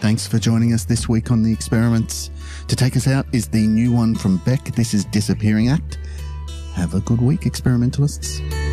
Thanks for joining us this week on The Experiments. To take us out is the new one from Beck. This is Disappearing Act. Have a good week, experimentalists.